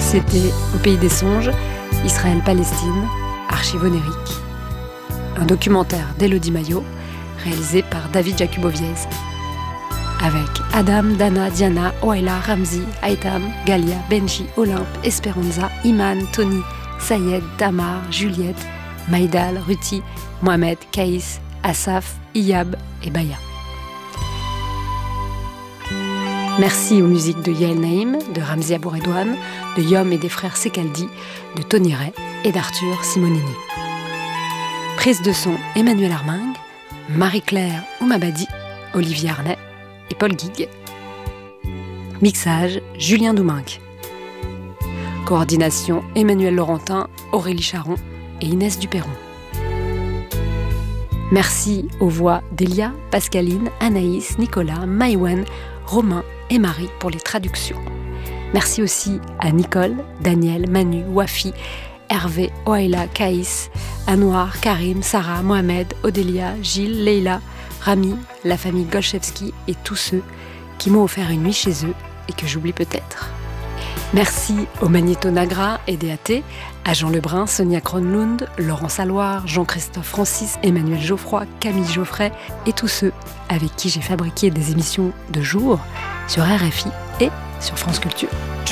C'était Au pays des songes, Israël-Palestine, archive onirique. Un documentaire d'Élodie Maillot, réalisé par David Jakubowiez. Avec Adam, Dana, Diana, Oaila, Ramzi, Aitam, Galia, Benji, Olympe, Esperanza, Iman, Tony, Sayed, Tamar, Juliette, Maïdal, Ruti, Mohamed, Kaïs, Asaf, Iyab et Baya. Merci aux musiques de Yael Naïm, de Ramzi Abouredouane, de Yom et des frères Sekaldi, de Tony Ray et d'Arthur Simonini. Prise de son Emmanuel Armingue, Marie-Claire Oumabadi, Olivier Arnay et Paul Guigues. Mixage Julien Douminque. Coordination Emmanuel Laurentin, Aurélie Charon et Inès Duperron. Merci aux voix d'Elia, Pascaline, Anaïs, Nicolas, Maïwen, Romain et Marie pour les traductions. Merci aussi à Nicole, Daniel, Manu, Wafi, Hervé, Oaila, Kaïs, Anouar, Karim, Sarah, Mohamed, Odélia, Gilles, Leïla, Rami, la famille Golchevski et tous ceux qui m'ont offert une nuit chez eux et que j'oublie peut-être. Merci au Magnéto Nagra et DAT, à Jean Lebrun, Sonia Kronlund, Laurent Saloir, Jean-Christophe Francis, Emmanuel Geoffroy, Camille Geoffrey et tous ceux avec qui j'ai fabriqué des émissions de jour sur RFI et sur France Culture.